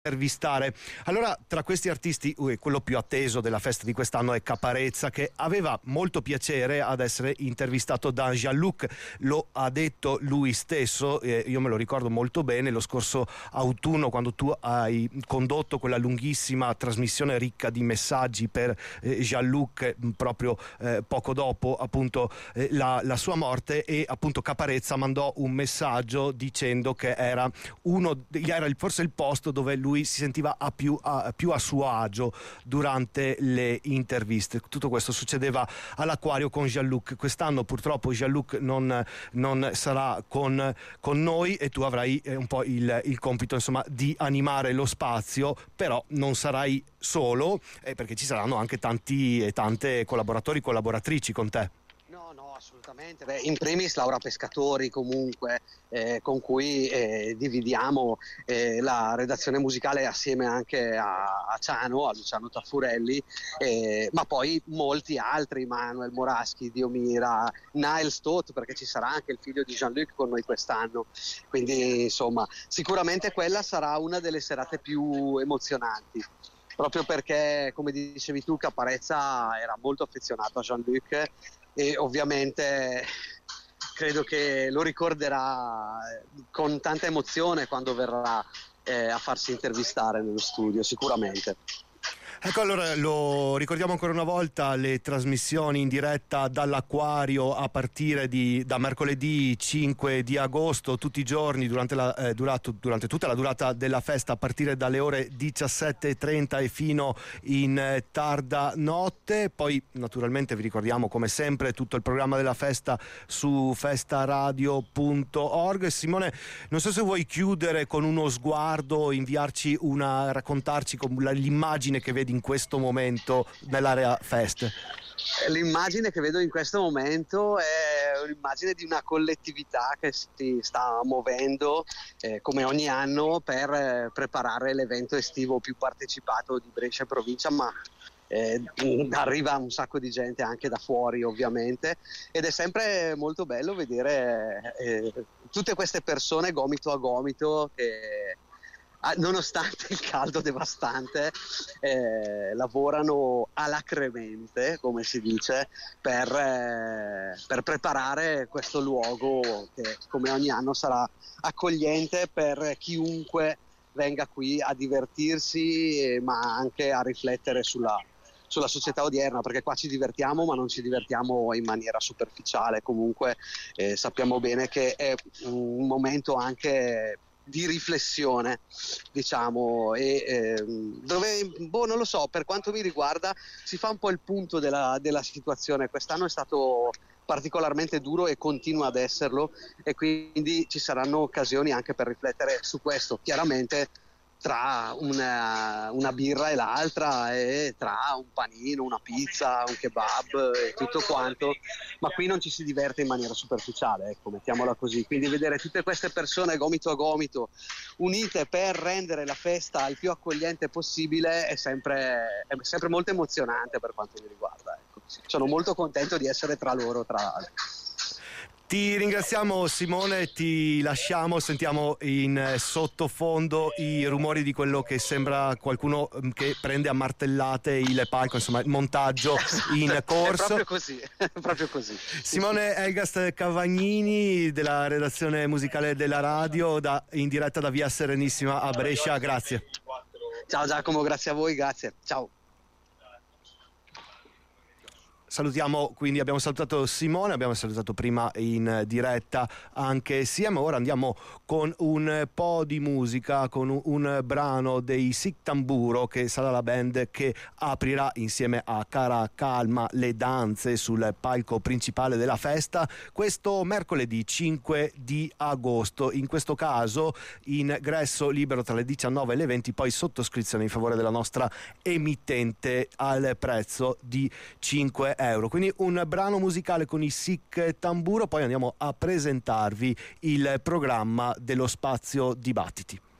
intervistare. Allora, tra questi artisti, quello più atteso della festa di quest'anno è Caparezza, che aveva molto piacere ad essere intervistato da Jean-Luc. Lo ha detto lui stesso, io me lo ricordo molto bene, lo scorso autunno, quando tu hai condotto quella lunghissima trasmissione ricca di messaggi per Jean-Luc, proprio poco dopo appunto la sua morte, e appunto Caparezza mandò un messaggio dicendo che era forse il posto dove lui si sentiva più a suo agio durante le interviste. Tutto questo succedeva all'Acquario con Jean-Luc. Quest'anno purtroppo Jean-Luc non sarà con noi, e tu avrai un po' il compito, insomma, di animare lo spazio, però non sarai solo, perché ci saranno anche tanti e tante collaboratrici con te. No, assolutamente. In primis Laura Pescatori, comunque, con cui dividiamo la redazione musicale assieme anche a Luciano Taffurelli, ma poi molti altri, Manuel Moraschi, Diomira, Niall Stott, perché ci sarà anche il figlio di Jean-Luc con noi quest'anno. Quindi insomma, sicuramente quella sarà una delle serate più emozionanti, proprio perché, come dicevi tu, Caparezza era molto affezionato a Jean-Luc e ovviamente credo che lo ricorderà con tanta emozione quando verrà a farsi intervistare nello studio, sicuramente. Ecco, allora lo ricordiamo ancora una volta: le trasmissioni in diretta dall'Acquario a partire da mercoledì 5 di agosto, tutti i giorni durante tutta la durata della festa, a partire dalle ore 17:30 e fino in tarda notte. Poi naturalmente vi ricordiamo come sempre tutto il programma della festa su festaradio.org. Simone, non so se vuoi chiudere con uno sguardo, raccontarci l'immagine che vedi in questo momento nell'area fest. L'immagine che vedo in questo momento è un'immagine di una collettività che si sta muovendo come ogni anno per preparare l'evento estivo più partecipato di Brescia e provincia, ma arriva un sacco di gente anche da fuori, ovviamente, ed è sempre molto bello vedere tutte queste persone gomito a gomito che, nonostante il caldo devastante, lavorano alacremente, come si dice, per preparare questo luogo che, come ogni anno, sarà accogliente per chiunque venga qui a divertirsi, ma anche a riflettere sulla società odierna, perché qua ci divertiamo, ma non ci divertiamo in maniera superficiale. Comunque sappiamo bene che è un momento anche di riflessione, diciamo, e dove, non lo so, per quanto mi riguarda si fa un po' il punto della situazione. Quest'anno è stato particolarmente duro e continua ad esserlo, e quindi ci saranno occasioni anche per riflettere su questo, chiaramente tra una birra e l'altra, e tra un panino, una pizza, un kebab e tutto quanto, ma qui non ci si diverte in maniera superficiale, ecco, mettiamola così. Quindi vedere tutte queste persone gomito a gomito unite per rendere la festa il più accogliente possibile è sempre molto emozionante per quanto mi riguarda, ecco. Sono molto contento di essere tra loro, tra l'altro. Ti ringraziamo, Simone, ti lasciamo, sentiamo in sottofondo i rumori di quello che sembra qualcuno che prende a martellate il palco, insomma il montaggio in corso. È proprio così. Simone Elgast Cavagnini della redazione musicale della radio, in diretta da Via Serenissima a Brescia, grazie. Ciao Giacomo, grazie a voi, grazie, ciao. Salutiamo, quindi abbiamo salutato Simone, abbiamo salutato prima in diretta anche Siem. Ora andiamo con un po' di musica, con un brano dei Sic Tamburo, che sarà la band che aprirà insieme a Cara Calma le danze sul palco principale della festa questo mercoledì 5 di agosto. In questo caso ingresso libero tra le 19 e le 20, poi sottoscrizione in favore della nostra emittente al prezzo di 5 euro. Quindi un brano musicale con i Sic Tamburo, poi andiamo a presentarvi il programma dello Spazio Dibattiti.